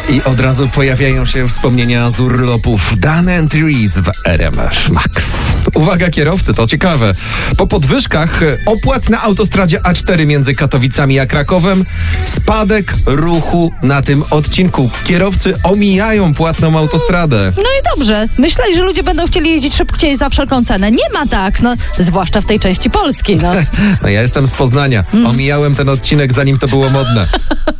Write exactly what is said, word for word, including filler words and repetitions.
I od razu pojawiają się wspomnienia z urlopów Dan and Reese w R M F Max. Uwaga kierowcy, to ciekawe. Po podwyżkach opłat na autostradzie A cztery między Katowicami a Krakowem spadek ruchu na tym odcinku. Kierowcy omijają płatną autostradę. No i dobrze. Myśleli, że ludzie będą chcieli jeździć szybciej za wszelką cenę. Nie ma tak, no, zwłaszcza w tej części Polski. No. No ja jestem z Poznania. Omijałem ten odcinek, zanim to było modne.